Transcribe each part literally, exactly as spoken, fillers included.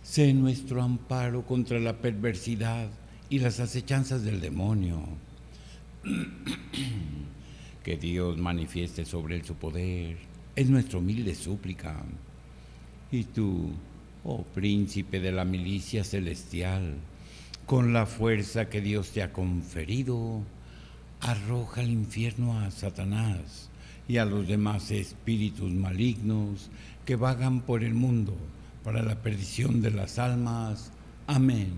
Sé nuestro amparo contra la perversidad y las acechanzas del demonio. Que Dios manifieste sobre él su poder, es nuestra humilde súplica. Y tú, oh príncipe de la milicia celestial, con la fuerza que Dios te ha conferido, arroja al infierno a Satanás y a los demás espíritus malignos que vagan por el mundo para la perdición de las almas. Amén.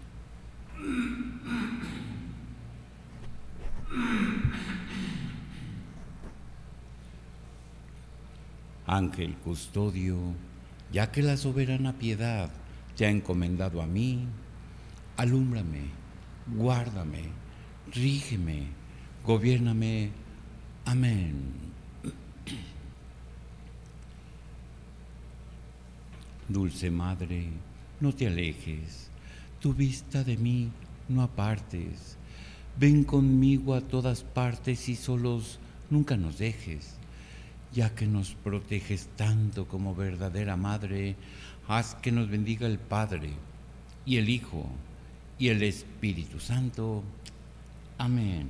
Ángel custodio, ya que la soberana piedad te ha encomendado a mí, alúmbrame, guárdame, rígeme, gobiérname. Amén. Dulce Madre, no te alejes, tu vista de mí no apartes. Ven conmigo a todas partes y solos nunca nos dejes. Ya que nos proteges tanto como verdadera Madre, haz que nos bendiga el Padre, y el Hijo, y el Espíritu Santo. Amén.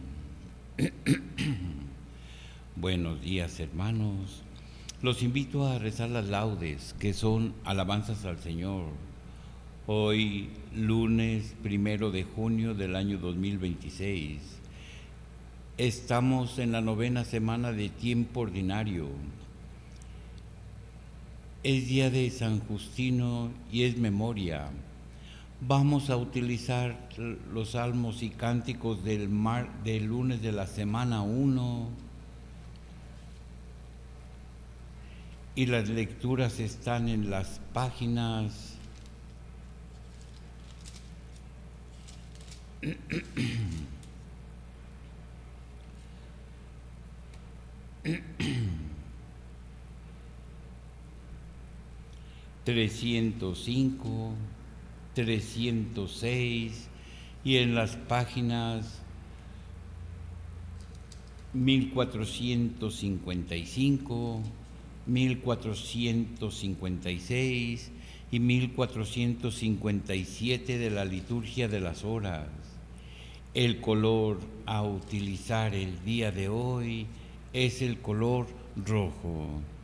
Buenos días, hermanos. Los invito a rezar las laudes, que son alabanzas al Señor. Hoy, lunes primero de junio del año dos mil veintiséis, estamos en la novena semana de tiempo ordinario. Es día de San Justino y es memoria. Vamos a utilizar los salmos y cánticos del, mar, del lunes de la semana uno. Y las lecturas están en las páginas trescientos cinco, trescientos seis y en las páginas mil cuatrocientos cincuenta y cinco, mil cuatrocientos cincuenta y seis y mil cuatrocientos cincuenta y siete de la liturgia de las horas. El color a utilizar el día de hoy es el color rojo.